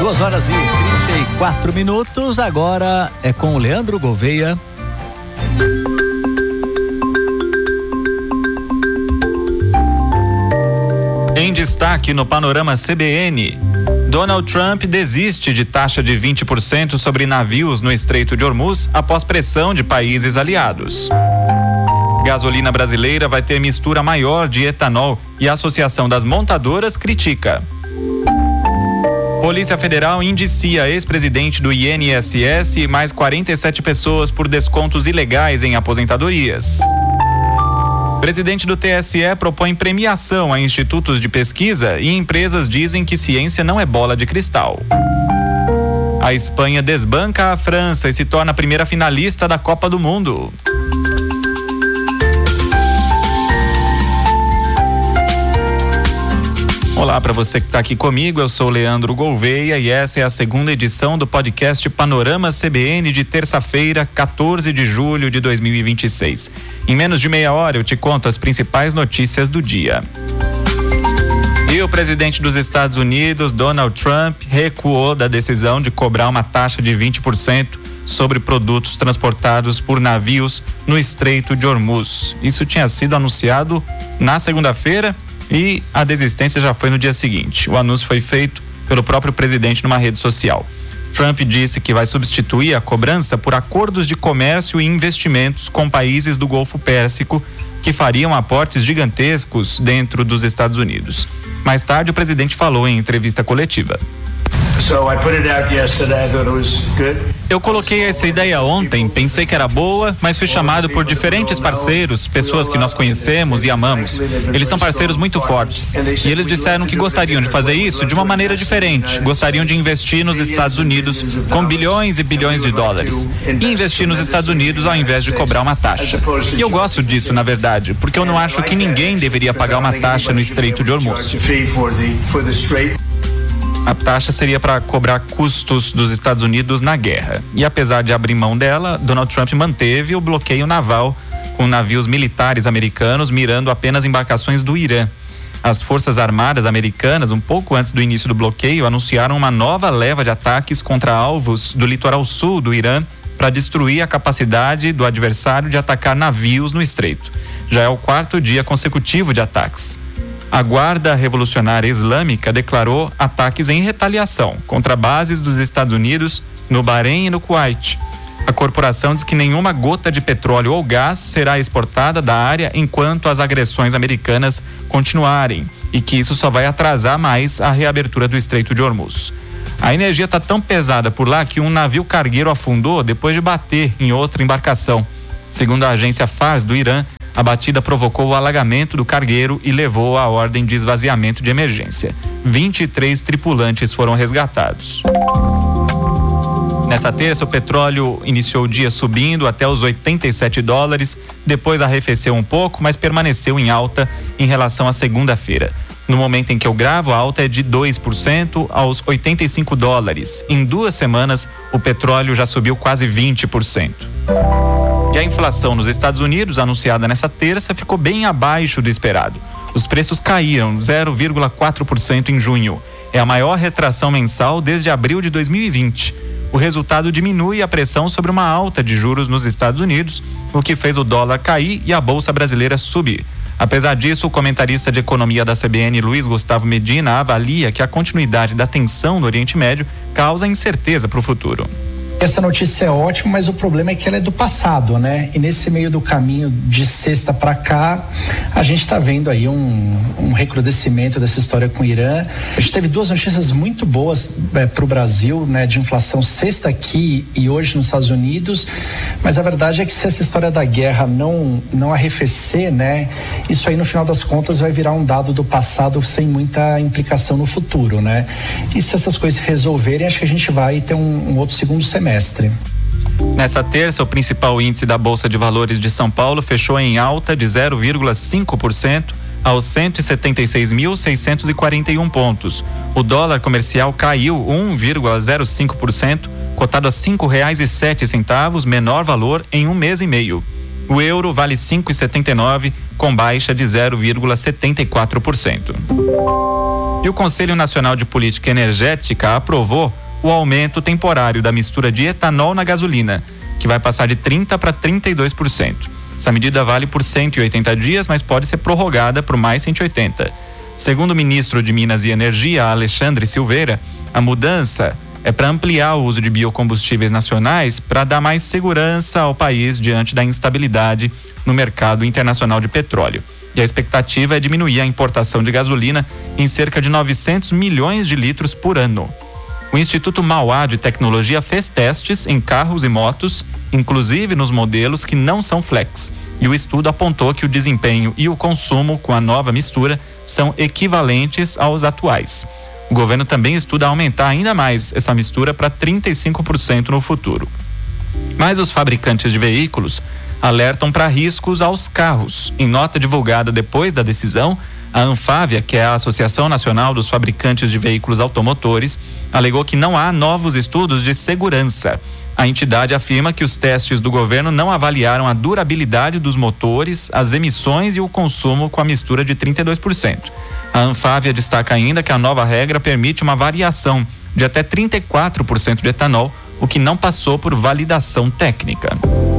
2h34, agora é com o Leandro Gouveia. Em destaque no Panorama CBN, Donald Trump desiste de taxa de 20% sobre navios no Estreito de Hormuz após pressão de países aliados. Gasolina brasileira vai ter mistura maior de etanol e a Associação das Montadoras critica. Polícia Federal indicia ex-presidente do INSS e mais 47 pessoas por descontos ilegais em aposentadorias. Presidente do TSE propõe premiação a institutos de pesquisa e empresas dizem que ciência não é bola de cristal. A Espanha desbanca a França e se torna a primeira finalista da Copa do Mundo. Olá para você que está aqui comigo, eu sou Leandro Gouveia e essa é a segunda edição do podcast Panorama CBN de terça-feira, 14 de julho de 2026. Em menos de meia hora eu te conto as principais notícias do dia. E o presidente dos Estados Unidos, Donald Trump, recuou da decisão de cobrar uma taxa de 20% sobre produtos transportados por navios no Estreito de Hormuz. Isso tinha sido anunciado na segunda-feira e a desistência já foi no dia seguinte. O anúncio foi feito pelo próprio presidente numa rede social. Trump disse que vai substituir a cobrança por acordos de comércio e investimentos com países do Golfo Pérsico que fariam aportes gigantescos dentro dos Estados Unidos. Mais tarde, o presidente falou em entrevista coletiva. Eu coloquei essa ideia ontem, pensei que era boa, mas fui chamado por diferentes parceiros, pessoas que nós conhecemos e amamos. Eles são parceiros muito fortes. E eles disseram que gostariam de fazer isso de uma maneira diferente. Gostariam de investir nos Estados Unidos com bilhões e bilhões de dólares. E investir nos Estados Unidos ao invés de cobrar uma taxa. E eu gosto disso, na verdade, porque eu não acho que ninguém deveria pagar uma taxa no Estreito de Hormuz. A taxa seria para cobrar custos dos Estados Unidos na guerra. E apesar de abrir mão dela, Donald Trump manteve o bloqueio naval com navios militares americanos mirando apenas embarcações do Irã. As Forças Armadas americanas, um pouco antes do início do bloqueio, anunciaram uma nova leva de ataques contra alvos do litoral sul do Irã para destruir a capacidade do adversário de atacar navios no estreito. Já é o 4º dia consecutivo de ataques. A Guarda Revolucionária Islâmica declarou ataques em retaliação contra bases dos Estados Unidos no Bahrein e no Kuwait. A corporação diz que nenhuma gota de petróleo ou gás será exportada da área enquanto as agressões americanas continuarem e que isso só vai atrasar mais a reabertura do Estreito de Hormuz. A energia está tão pesada por lá que um navio cargueiro afundou depois de bater em outra embarcação. Segundo a agência Fars do Irã, a batida provocou o alagamento do cargueiro e levou à ordem de esvaziamento de emergência. 23 tripulantes foram resgatados. Nessa terça, o petróleo iniciou o dia subindo até os $87, depois arrefeceu um pouco, mas permaneceu em alta em relação à segunda-feira. No momento em que eu gravo, a alta é de 2% aos $85. Em 2 semanas, o petróleo já subiu quase 20%. E a inflação nos Estados Unidos, anunciada nessa terça, ficou bem abaixo do esperado. Os preços caíram 0,4% em junho. É a maior retração mensal desde abril de 2020. O resultado diminui a pressão sobre uma alta de juros nos Estados Unidos, o que fez o dólar cair e a bolsa brasileira subir. Apesar disso, o comentarista de economia da CBN, Luiz Gustavo Medina, avalia que a continuidade da tensão no Oriente Médio causa incerteza para o futuro. Essa notícia é ótima, mas o problema é que ela é do passado, né? E nesse meio do caminho de sexta para cá, a gente está vendo aí um recrudescimento dessa história com o Irã. A gente teve 2 notícias muito boas para o Brasil, né? De inflação sexta aqui e hoje nos Estados Unidos, mas a verdade é que se essa história da guerra não arrefecer, né? Isso aí no final das contas vai virar um dado do passado sem muita implicação no futuro, né? E se essas coisas se resolverem, acho que a gente vai ter um outro segundo semestre. Nessa terça, o principal índice da Bolsa de Valores de São Paulo fechou em alta de 0,5% aos 176.641 pontos. O dólar comercial caiu 1,05%, cotado a R$ 5,07, menor valor em 1 mês e meio. O euro vale 5,79, com baixa de 0,74%. E o Conselho Nacional de Política Energética aprovou o aumento temporário da mistura de etanol na gasolina, que vai passar de 30% para 32%. Essa medida vale por 180 dias, mas pode ser prorrogada por mais 180. Segundo o ministro de Minas e Energia, Alexandre Silveira, a mudança é para ampliar o uso de biocombustíveis nacionais para dar mais segurança ao país diante da instabilidade no mercado internacional de petróleo. E a expectativa é diminuir a importação de gasolina em cerca de 900 milhões de litros por ano. O Instituto Mauá de Tecnologia fez testes em carros e motos, inclusive nos modelos que não são flex. E o estudo apontou que o desempenho e o consumo com a nova mistura são equivalentes aos atuais. O governo também estuda aumentar ainda mais essa mistura para 35% no futuro. Mas os fabricantes de veículos alertam para riscos aos carros. Em nota divulgada depois da decisão, a Anfávia, que é a Associação Nacional dos Fabricantes de Veículos Automotores, alegou que não há novos estudos de segurança. A entidade afirma que os testes do governo não avaliaram a durabilidade dos motores, as emissões e o consumo com a mistura de 32%. A Anfávia destaca ainda que a nova regra permite uma variação de até 34% de etanol, o que não passou por validação técnica.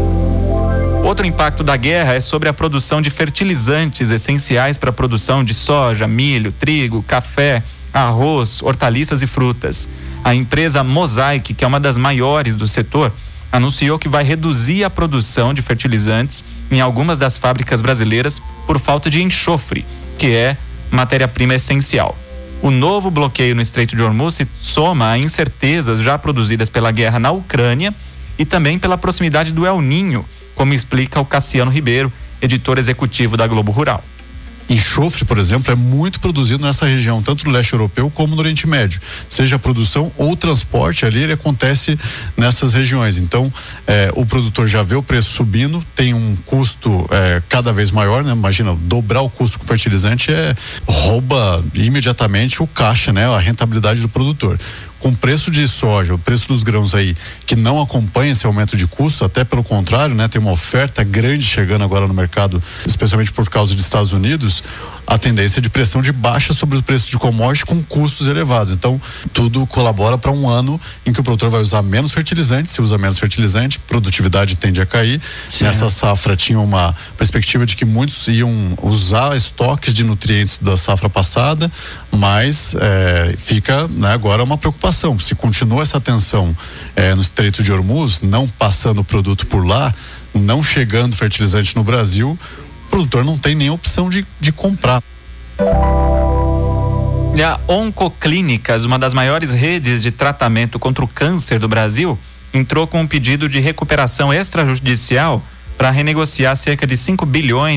Outro impacto da guerra é sobre a produção de fertilizantes essenciais para a produção de soja, milho, trigo, café, arroz, hortaliças e frutas. A empresa Mosaic, que é uma das maiores do setor, anunciou que vai reduzir a produção de fertilizantes em algumas das fábricas brasileiras por falta de enxofre, que é matéria-prima essencial. O novo bloqueio no Estreito de Hormuz se soma a incertezas já produzidas pela guerra na Ucrânia e também pela proximidade do El Niño, como explica o Cassiano Ribeiro, editor executivo da Globo Rural. Enxofre, por exemplo, é muito produzido nessa região, tanto no leste europeu como no Oriente Médio. Seja a produção ou transporte ali, ele acontece nessas regiões. Então, o produtor já vê o preço subindo, tem um custo cada vez maior, né? Imagina, dobrar o custo com fertilizante rouba imediatamente o caixa, né? A rentabilidade do produtor. Com o preço de soja, o preço dos grãos aí, que não acompanha esse aumento de custo, até pelo contrário, né? Tem uma oferta grande chegando agora no mercado, especialmente por causa dos Estados Unidos, a tendência de pressão de baixa sobre o preço de commodity com custos elevados. Então, tudo colabora para um ano em que o produtor vai usar menos fertilizante. Se usa menos fertilizante, produtividade tende a cair. Sim. Nessa safra tinha uma perspectiva de que muitos iam usar estoques de nutrientes da safra passada, mas fica, né, agora uma preocupação. Se continua essa tensão no Estreito de Hormuz, não passando o produto por lá, não chegando fertilizante no Brasil, o produtor não tem nem opção de comprar. E a Oncoclínicas, uma das maiores redes de tratamento contra o câncer do Brasil, entrou com um pedido de recuperação extrajudicial para renegociar cerca de 5 bilhões